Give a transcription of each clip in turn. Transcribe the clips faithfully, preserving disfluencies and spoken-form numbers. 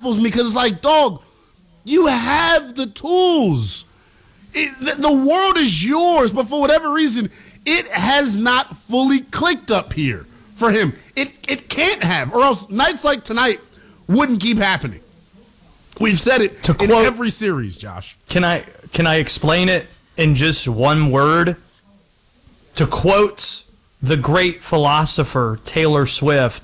baffles me because it's like, dog, you have the tools. It, the, the world is yours, but for whatever reason, it has not fully clicked up here for him. It it can't have, or else nights like tonight wouldn't keep happening. We've said it to in quote, every series, Josh. Can I can I explain it in just one word? To quote the great philosopher Taylor Swift,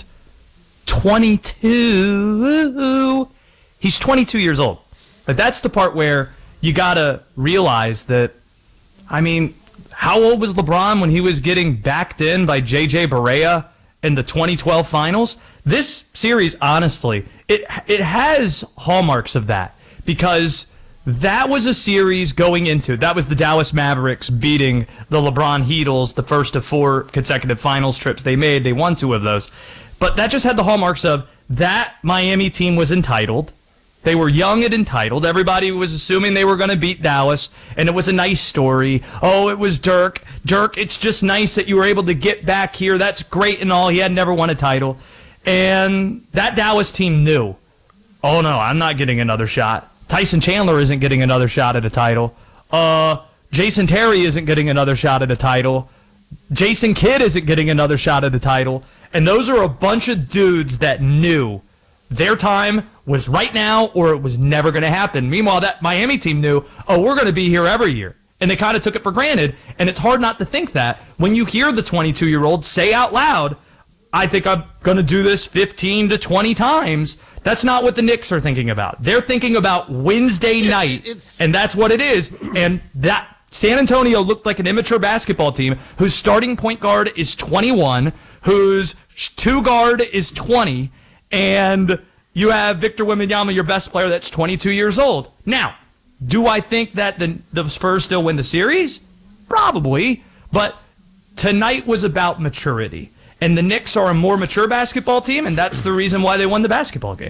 twenty-two. He's twenty-two years old. Like, that's the part where you gotta realize that. I mean, how old was LeBron when he was getting backed in by J J Barea in the twenty twelve finals? This series, honestly, it it has hallmarks of that, because that was a series going into, that was the Dallas Mavericks beating the LeBron Heatles, the first of four consecutive finals trips they made. They won two of those. But that just had the hallmarks of that Miami team was entitled. They were young and entitled. Everybody was assuming they were going to beat Dallas, and it was a nice story. Oh, it was Dirk. Dirk, it's just nice that you were able to get back here. That's great and all. He had never won a title. And that Dallas team knew, oh, no, I'm not getting another shot. Tyson Chandler isn't getting another shot at a title. Uh, Jason Terry isn't getting another shot at a title. Jason Kidd isn't getting another shot at a title. And those are a bunch of dudes that knew their time was right now or it was never going to happen. Meanwhile, that Miami team knew, oh, we're going to be here every year. And they kind of took it for granted. And it's hard not to think that when you hear the twenty-two-year-old say out loud, I think I'm going to do this fifteen to twenty times. That's not what the Knicks are thinking about. They're thinking about Wednesday it, night, it's, and that's what it is. And that San Antonio looked like an immature basketball team whose starting point guard is twenty-one, whose two guard is twenty, and you have Victor Wembanyama, your best player, that's twenty-two years old. Now, do I think that the, the Spurs still win the series? Probably, but tonight was about maturity. And the Knicks are a more mature basketball team, and that's the reason why they won the basketball game.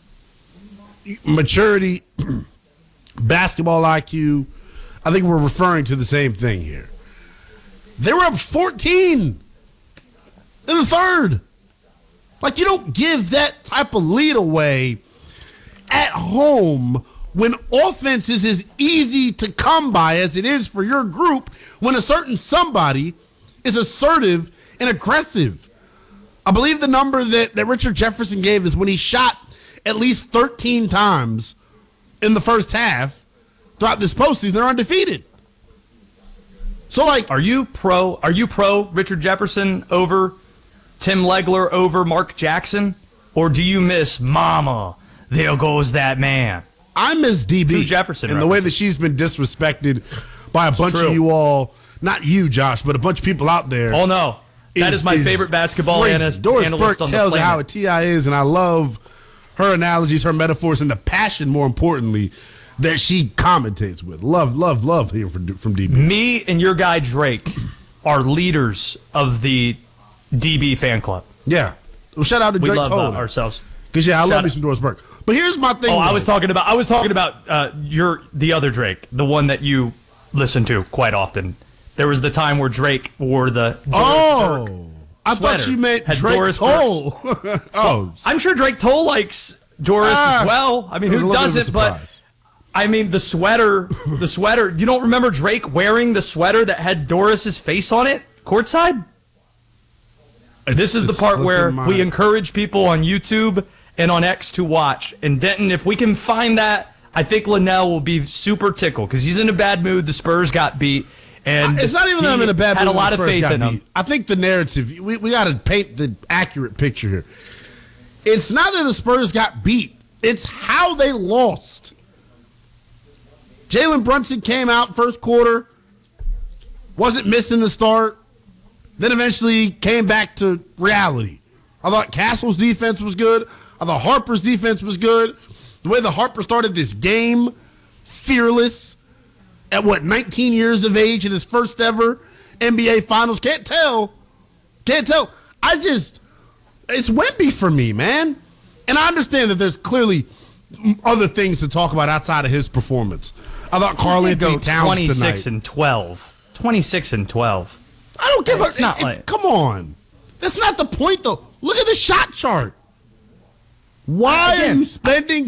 Maturity, basketball I Q, I think we're referring to the same thing here. They were up fourteen in the third. Like, you don't give that type of lead away at home when offense is as easy to come by as it is for your group when a certain somebody is assertive and aggressive. I believe the number that, that Richard Jefferson gave is when he shot at least thirteen times in the first half throughout this postseason, they're undefeated. So, like, are you pro? Are you pro Richard Jefferson over Tim Legler over Mark Jackson, or do you miss Mama? There goes that man. I miss D B Two Jefferson and the way that she's been disrespected by a bunch of you all. Not you, Josh, but a bunch of people out there. Oh no. That is, is my is favorite basketball analyst, Doris analyst Burke on the tells planet. you how a T I is, and I love her analogies, her metaphors, and the passion, more importantly, that she commentates with. Love, love, love hearing from, from D B. Me and your guy Drake are leaders of the D B fan club. Yeah. Well, shout out to we Drake love Tolan. Uh, ourselves. Because, yeah, I shout love me some Doris Burke. But here's my thing. Oh, though. I was talking about I was talking about uh, your the other Drake, the one that you listen to quite often. There was the time where Drake wore the Doris oh, Burke I thought you meant had Drake Doris Toll. oh, well, I'm sure Drake Toll likes Doris ah, as well. I mean, who doesn't? But I mean, the sweater, the sweater. You don't remember Drake wearing the sweater that had Doris's face on it, courtside? It's, this is the part where my... we encourage people on YouTube and on X to watch. And Denton, if we can find that, I think Linnell will be super tickled because he's in a bad mood. The Spurs got beat. And it's not even that I'm in a bad mood. Had a lot of faith in him. I think the narrative, we, we got to paint the accurate picture here. It's not that the Spurs got beat. It's how they lost. Jalen Brunson came out first quarter, wasn't missing the start, then eventually came back to reality. I thought Castle's defense was good. I thought Harper's defense was good. The way the Harper started this game, fearless, at what, nineteen years of age in his first ever N B A Finals. Can't tell. Can't tell. I just, it's Wemby for me, man. And I understand that there's clearly other things to talk about outside of his performance. I thought Karl Anthony Towns twenty-six tonight. twenty-six and twelve. twenty-six and twelve. I don't give it's a, not it, like, it, come on. That's not the point, though. Look at the shot chart. Why Again, are you spending